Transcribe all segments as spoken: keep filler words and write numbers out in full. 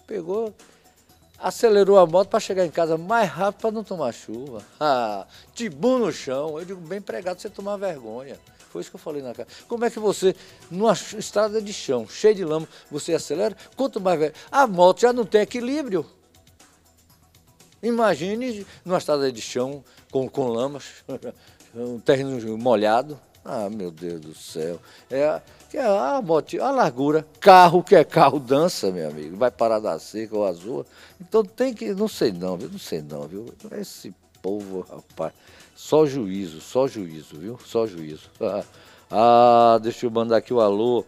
pegou, acelerou a moto para chegar em casa mais rápido para não tomar chuva. Ah, tibum no chão. Eu digo, bem pregado, você tomar vergonha. Foi isso que eu falei na casa. Como é que você, numa estrada de chão, cheia de lama, você acelera? Quanto mais velho, a moto já não tem equilíbrio. Imagine numa estrada de chão, com, com lamas, um terreno molhado. Ah, meu Deus do céu. É, é a moto, a largura. Carro que é carro dança, meu amigo. Vai parar da seca ou azul. Então tem que, não sei não, viu? Não sei não, viu? Esse povo, rapaz. Só juízo, só juízo, viu? Só juízo. Ah, ah, deixa eu mandar aqui o alô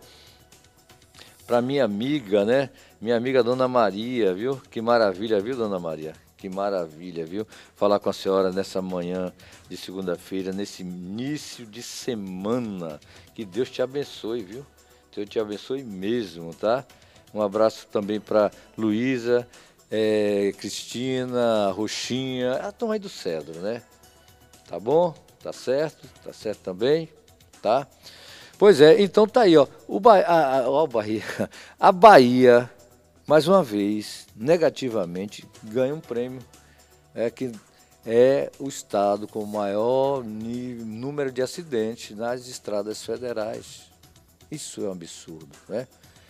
para minha amiga, né? Minha amiga Dona Maria, viu? Que maravilha, viu, Dona Maria? Que maravilha, viu? Falar com a senhora nessa manhã de segunda-feira, nesse início de semana. Que Deus te abençoe, viu? Deus te abençoe mesmo, tá? Um abraço também para Luísa, é, Cristina, Roxinha, a turma aí do Cedro, né? Tá bom? Tá certo? Tá certo também? Tá? Pois é, então tá aí, ó. O ba... a, a, ó, Bahia. A Bahia, mais uma vez, negativamente, ganha um prêmio. É que é o estado com o maior nível, número de acidentes nas estradas federais. Isso é um absurdo, né?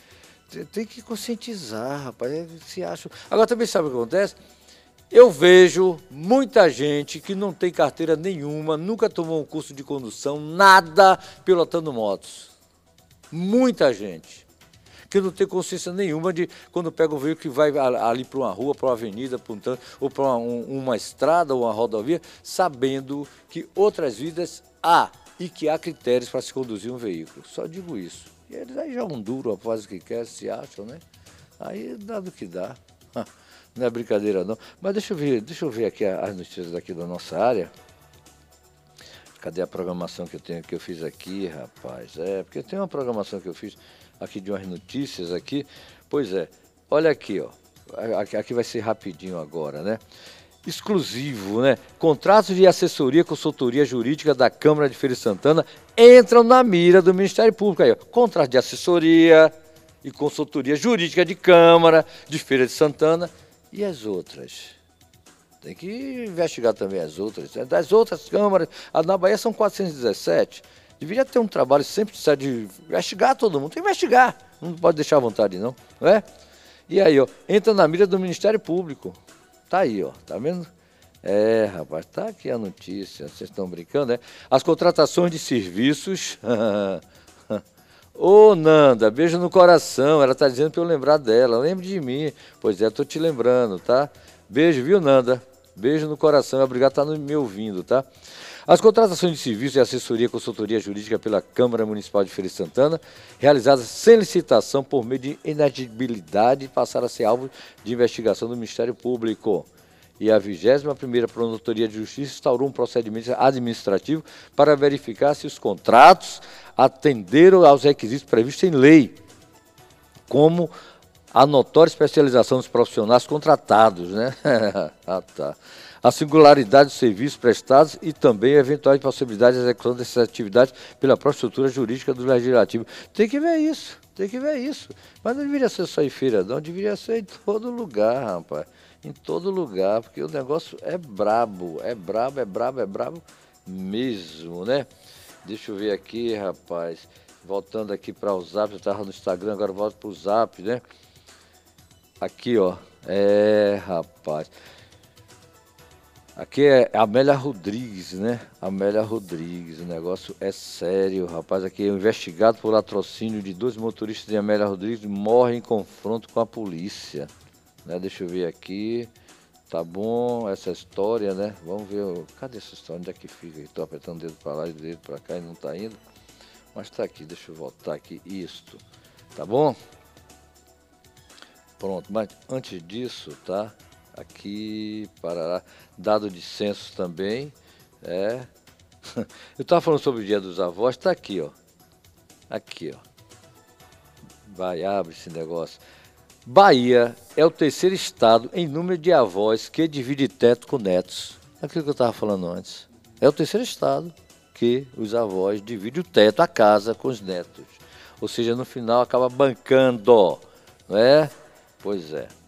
Tem que conscientizar, rapaz. Se acha... Agora também sabe o que acontece? Eu vejo muita gente que não tem carteira nenhuma, nunca tomou um curso de condução, nada pilotando motos. Muita gente que não tem consciência nenhuma de quando pega um veículo que vai ali para uma rua, para uma avenida, pra um tanto, ou para uma, uma estrada ou uma rodovia, sabendo que outras vidas há e que há critérios para se conduzir um veículo. Só digo isso. E eles aí jogam duro, fazem o que querem, se acham, né? Aí dá do que dá. Não é brincadeira não. Mas deixa eu ver, deixa eu ver aqui as notícias aqui da nossa área. Cadê a programação que eu tenho que eu fiz aqui, rapaz? É, porque tem uma programação que eu fiz aqui de umas notícias aqui. Pois é, olha aqui, ó. Aqui vai ser rapidinho agora, né? Exclusivo, né? Contratos de assessoria, consultoria jurídica da Câmara de Feira de Santana entram na mira do Ministério Público. Aí, ó. Contrato de assessoria e consultoria jurídica de Câmara de Feira de Santana. E as outras? Tem que investigar também as outras. Das outras câmaras, na Bahia são quatrocentos e dezessete. Deveria ter um trabalho sempre de investigar todo mundo. Tem que investigar. Não pode deixar à vontade, não. Não é? E aí, ó, entra na mira do Ministério Público. Tá aí, ó. Tá vendo? É, rapaz, tá aqui a notícia. Vocês estão brincando, né? As contratações de serviços. Ô, Nanda, beijo no coração. Ela tá dizendo para eu lembrar dela. Lembre de mim. Pois é, tô te lembrando, tá? Beijo, viu, Nanda? Beijo no coração. Obrigado por estar me ouvindo, tá? As contratações de serviços e assessoria e consultoria jurídica pela Câmara Municipal de Feira de Santana, realizadas sem licitação por meio de inadibilidade, passaram a ser alvo de investigação do Ministério Público. E a vigésima primeira Promotoria de Justiça instaurou um procedimento administrativo para verificar se os contratos atenderam aos requisitos previstos em lei, como a notória especialização dos profissionais contratados, né? Ah, tá. A singularidade dos serviços prestados e também eventuais possibilidades de execução dessas atividades pela própria estrutura jurídica do Legislativo. Tem que ver isso, tem que ver isso. Mas não deveria ser só em feira, não, deveria ser em todo lugar, rapaz. Em todo lugar, porque o negócio é brabo, é brabo, é brabo, é brabo mesmo, né? Deixa eu ver aqui, rapaz. Voltando aqui para o Zap, eu estava no Instagram, agora volto para o Zap, né? Aqui, ó. É, rapaz. Aqui é Amélia Rodrigues, né? Amélia Rodrigues, o negócio é sério, rapaz. Aqui é investigado por latrocínio de dois motoristas de Amélia Rodrigues morre em confronto com a polícia. Né? Deixa eu ver aqui. Tá bom, essa história, né? Vamos ver. Cadê essa história? Onde é que fica? Estou apertando o dedo para lá e o dedo para cá e não tá indo. Mas tá aqui, deixa eu voltar aqui. Isto. Tá bom? Pronto, mas antes disso, tá? Aqui, Parará, dado de censo também, é. Eu estava falando sobre o Dia dos Avós, tá aqui, ó. Aqui, ó. Vai, abre esse negócio. Bahia é o terceiro estado em número de avós que divide teto com netos. Aquilo que eu estava falando antes. É o terceiro estado que os avós dividem o teto, a casa, com os netos. Ou seja, no final acaba bancando, não é? Pois é.